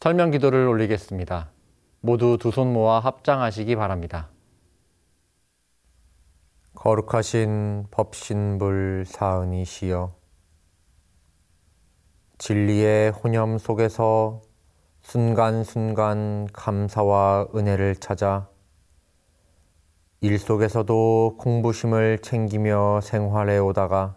설명 기도를 올리겠습니다. 모두 두 손 모아 합장하시기 바랍니다. 거룩하신 법신불 사은이시여, 진리의 혼념 속에서 순간순간 감사와 은혜를 찾아 일 속에서도 공부심을 챙기며 생활해 오다가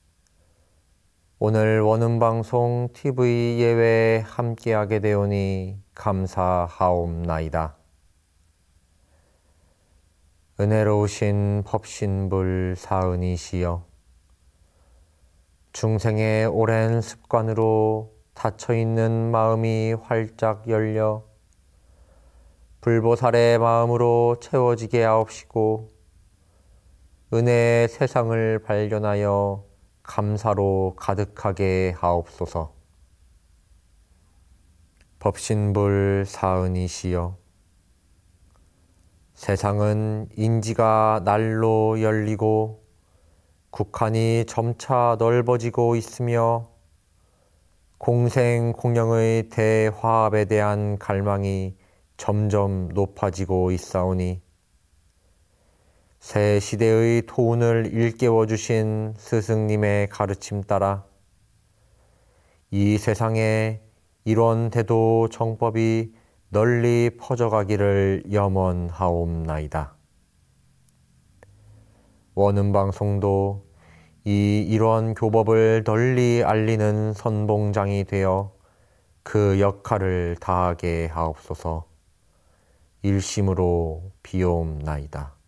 오늘 원음방송 TV 예외에 함께하게 되오니 감사하옵나이다. 은혜로우신 법신불 사은이시여, 중생의 오랜 습관으로 닫혀있는 마음이 활짝 열려 불보살의 마음으로 채워지게 하옵시고 은혜의 세상을 발견하여 감사로 가득하게 하옵소서. 법신불 사은이시여, 세상은 인지가 날로 열리고 국한이 점차 넓어지고 있으며 공생공령의 대화합에 대한 갈망이 점점 높아지고 있사오니 새 시대의 도운을 일깨워 주신 스승님의 가르침 따라 이 세상에 이런 대도 정법이 널리 퍼져가기를 염원하옵나이다. 원음방송도 이 일원 교법을 널리 알리는 선봉장이 되어 그 역할을 다하게 하옵소서. 일심으로 비옵나이다.